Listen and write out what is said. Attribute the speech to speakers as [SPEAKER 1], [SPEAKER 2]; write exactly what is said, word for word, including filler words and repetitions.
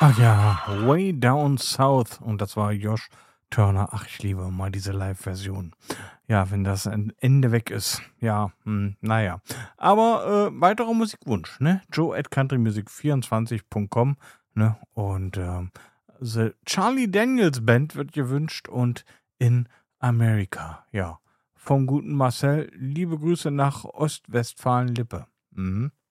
[SPEAKER 1] Ach ja, Way Down South. Und das war Josh Turner. Ach, ich liebe mal diese Live-Version. Ja, wenn das ein Ende weg ist. Ja, hm, naja. Aber äh, weiterer Musikwunsch, ne? Joe at countrymusic vierundzwanzig punkt com, ne? Und ähm, The Charlie Daniels Band wird gewünscht und In America. Ja, vom guten Marcel. Liebe Grüße nach Ostwestfalen-Lippe. Mhm.